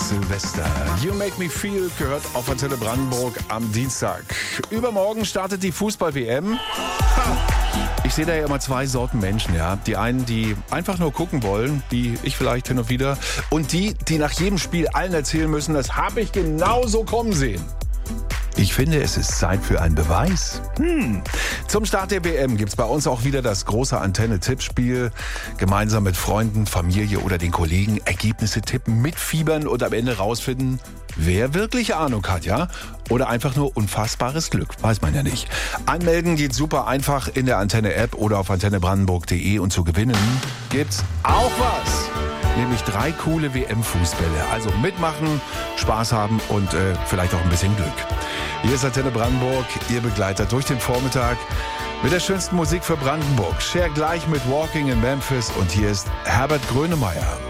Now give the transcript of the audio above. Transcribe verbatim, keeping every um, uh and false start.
Silvester. You Make Me Feel gehört auf Antenne Brandenburg am Dienstag. Übermorgen startet die Fußball-W M. Ich sehe da ja immer zwei Sorten Menschen, ja. Die einen, die einfach nur gucken wollen, wie ich vielleicht hin und wieder. Und die, die nach jedem Spiel allen erzählen müssen, das habe ich genauso kommen sehen. Ich finde, es ist Zeit für einen Beweis. Hm. Zum Start der W M gibt's bei uns auch wieder das große Antenne-Tippspiel. Gemeinsam mit Freunden, Familie oder den Kollegen Ergebnisse tippen, mitfiebern und am Ende rausfinden, wer wirklich Ahnung hat, ja? Oder einfach nur unfassbares Glück, weiß man ja nicht. Anmelden geht super einfach in der Antenne-App oder auf antenne brandenburg punkt de und zu gewinnen gibt's auch was. Nämlich drei coole W M-Fußbälle. Also mitmachen, Spaß haben und äh, vielleicht auch ein bisschen Glück. Hier ist Antenne Brandenburg, Ihr Begleiter durch den Vormittag mit der schönsten Musik für Brandenburg. Cher gleich mit Walking in Memphis und hier ist Herbert Grönemeyer.